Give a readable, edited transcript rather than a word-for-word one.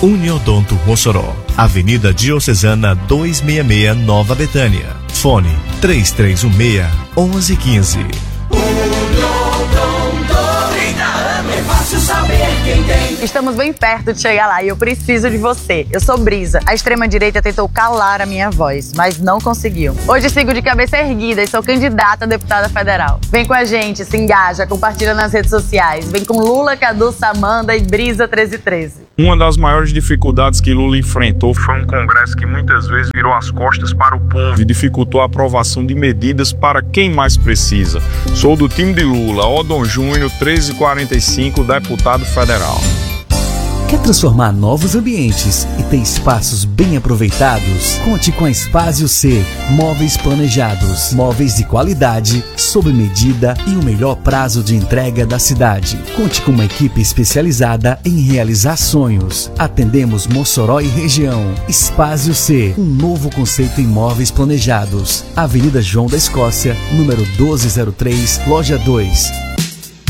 Uniodonto Mossoró, Avenida Diocesana 266, Nova Betânia. Fone 3316-1115. Estamos bem perto de chegar lá e eu preciso de você. Eu sou Brisa. A extrema-direita tentou calar a minha voz, mas não conseguiu. Hoje sigo de cabeça erguida e sou candidata a deputada federal. Vem com a gente, se engaja, compartilha nas redes sociais. Vem com Lula, Cadu, Samanda e Brisa 1313. Uma das maiores dificuldades que Lula enfrentou foi um Congresso que muitas vezes virou as costas para o povo e dificultou a aprovação de medidas para quem mais precisa. Sou do time de Lula, Odon Júnior, 1345, deputado federal. Quer transformar novos ambientes e ter espaços bem aproveitados? Conte com a Espásio C, móveis planejados, móveis de qualidade, sob medida e o melhor prazo de entrega da cidade. Conte com uma equipe especializada em realizar sonhos. Atendemos Mossoró e região. Espásio C, um novo conceito em móveis planejados. Avenida João da Escócia, número 1203, loja 2.